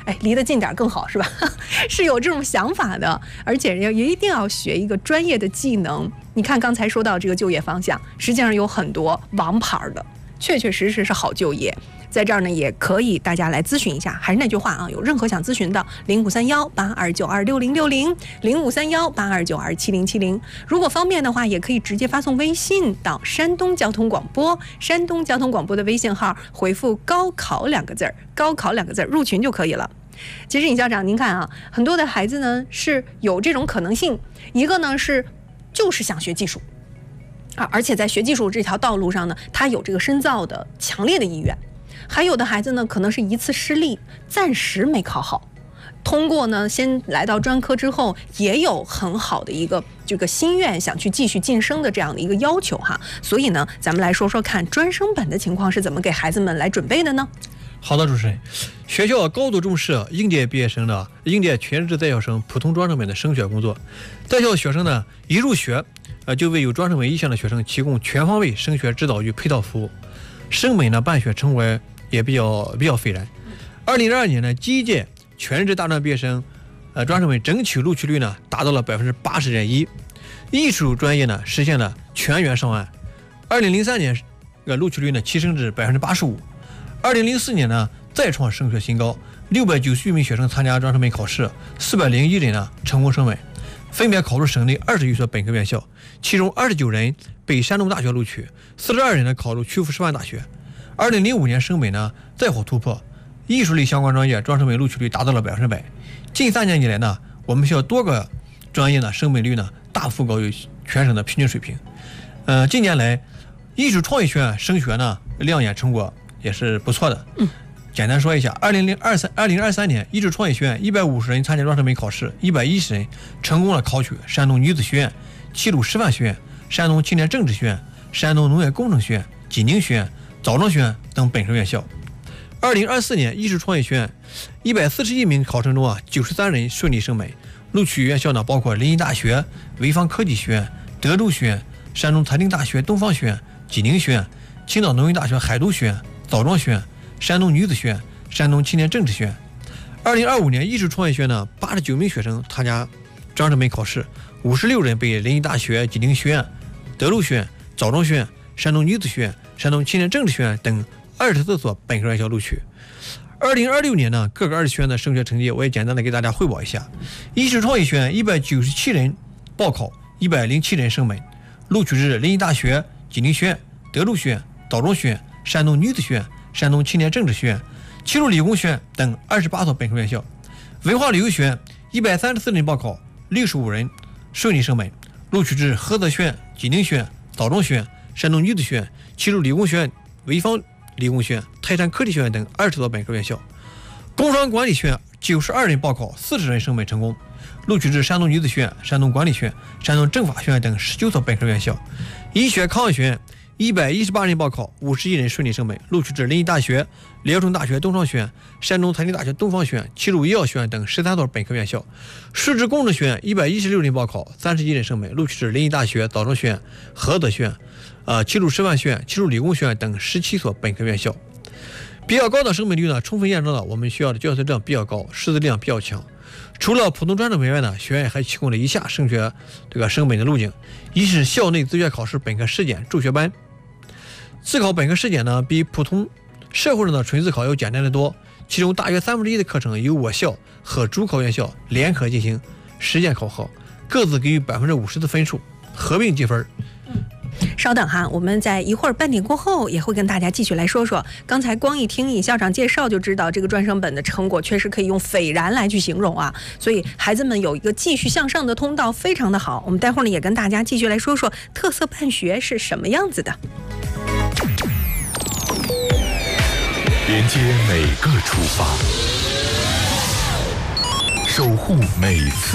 离得近点更好，是吧？是有这种想法的，而且也一定要学一个专业的技能。你看刚才说到这个就业方向，实际上有很多王牌的，确确实实是好就业。在这儿呢，也可以大家来咨询一下。还是那句话啊，有任何想咨询的，0531826060，053182727070。如果方便的话，也可以直接发送微信到山东交通广播，山东交通广播的微信号，回复高考2个字，高考2个字入群就可以了。其实尹校长您看啊，很多的孩子呢是有这种可能性，一个呢就是想学技术而且在学技术这条道路上呢，他有这个深造的强烈的意愿。还有的孩子呢，可能是一次失利，暂时没考好，通过呢先来到专科之后，也有很好的一个这个心愿，想去继续晋升的这样的一个要求哈。所以呢，咱们来说说看专升本的情况是怎么给孩子们来准备的呢？ 好的，主持人，学校高度重视应届毕业生的应届全日制在校生普通专升本的升学工作。在校学生呢一入学就为有专升本意向的学生提供全方位升学指导与配套服务。升本呢办学成果也比较斐然。2002年呢，第一届全日制大专毕业生专升本整体录取率呢达到了80.1%，艺术专业呢实现了全员上岸。2003年录取率呢提升至85%。2004年呢再创升学新高，691名学生参加专升本考试，401人呢成功升本，分别考入省内21所本科院校，其中29人被山东大学录取，42人呢考入曲阜师范大学。2005年升本呢再获突破，艺术类相关专业专升本录取率达到了100%。近3年以来呢，我们学校多个专业呢升本率呢大幅高于全省的平均水平。近年来艺术创意学院升学呢亮眼成果也是不错的。简单说一下，2023年艺术创意学院150人参加专升本考试，110人成功了考取山东女子学院、齐鲁师范学院、山东青年政治学院、山东农业工程学院、济宁学院、枣庄学院等本科院校。2024年艺术创意学院141名考生中93人顺利升本，录取院校呢包括临沂大学、潍坊科技学院、德州学院、山东财经大学东方学院、济宁学院、青岛农业大学海都学院、枣庄学院、山东女子学院、山东青年政治学院。2025年艺术创意学院呢89名学生参加专升本考试，56人被临沂大学、济宁学院、德州学院、枣庄学院、山东女子学院、山东青年政治学院等24所本科院校录取。2026年呢，各个二学院的升学成绩我也简单的给大家汇报一下。艺术创意学院197人报考，107人升本，录取至临沂大学、济宁学院、德州学院、枣庄学院、山东女子学院、山东青年政治学院、齐鲁理工学院等28所本科院校。文化旅游学院134人报考，65人顺利升本，录取至菏泽学院、济宁学院、枣庄学院、山东女子学院、齐鲁理工学院、潍坊理工学院、泰山科技学院等20所本科院校。工商管理学院92人报考，40人升本成功，录取至山东女子学院、山东管理学院、山东政法学院等19所本科院校。医学康卫学院118人报考，51人顺利升本，录取至临沂大学、辽城大学东商学院、山东财经大学东方学院、齐鲁医药学院等13所本科院校。数字工程学院116人报考，31人升本，录取至临沂大学、枣庄学院、菏泽学院、齐鲁师范学院、齐鲁理工学院等17所本科院校。比较高的升本率呢，充分验证了我们学校的教学质量比较高，师资力量比较强。除了普通专升本外呢，学院还提供了以下升学升本的路径：一是校内自学考试本科试检助学班。自考本科试检呢，比普通社会上的纯自考要简单得多，其中大约1/3的课程由我校和主考院校联合进行实践考核，各自给予50%的分数，合并计分。 稍等哈，我们在一会儿半点过后也会跟大家继续来说说。刚才光一听尹校长介绍就知道，这个专升本的成果确实可以用斐然来去形容啊，所以孩子们有一个继续向上的通道，非常的好。我们待会儿呢也跟大家继续来说说特色办学是什么样子的。 连接每个出发，守护每次